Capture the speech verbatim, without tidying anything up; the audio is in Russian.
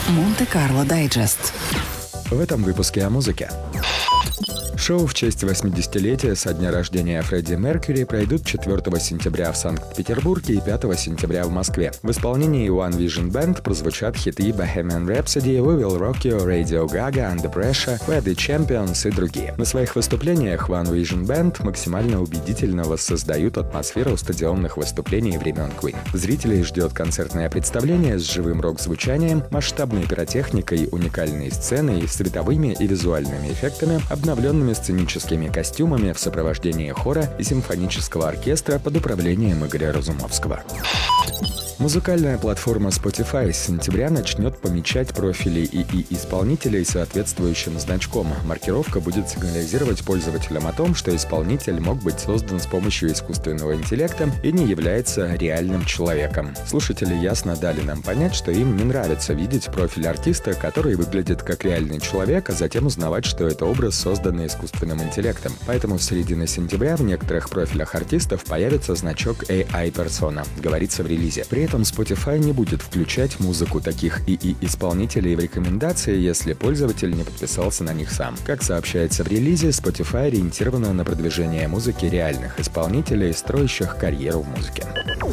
Монте-Карло Дайджест. В этом выпуске о музыке. Шоу в честь восьмидесятилетия со дня рождения Фредди Меркьюри пройдут четвёртого сентября в Санкт-Петербурге и пятого сентября в Москве. В исполнении One Vision Band прозвучат хиты Bohemian Rhapsody, We Will Rock You, Radio Gaga, Under Pressure, We're the Champions и другие. На своих выступлениях One Vision Band максимально убедительно воссоздают атмосферу стадионных выступлений времен Queen. Зрителей ждет концертное представление с живым рок-звучанием, масштабной пиротехникой, уникальной сценой, световыми и визуальными эффектами, обновленными сценическими костюмами в сопровождении хора и симфонического оркестра под управлением Игоря Разумовского. Музыкальная платформа Spotify с сентября начнет помечать профили ИИ-исполнителей соответствующим значком. Маркировка будет сигнализировать пользователям о том, что исполнитель мог быть создан с помощью искусственного интеллекта и не является реальным человеком. Слушатели ясно дали нам понять, что им не нравится видеть профиль артиста, который выглядит как реальный человек, а затем узнавать, что это образ, созданный искусственным интеллектом. Поэтому с середины сентября в некоторых профилях артистов появится значок эй ай-персона, говорится в релизе. При этом Spotify не будет включать музыку таких ИИ-исполнителей в рекомендации, если пользователь не подписался на них сам. Как сообщается в релизе, Spotify ориентирована на продвижение музыки реальных исполнителей, строящих карьеру в музыке.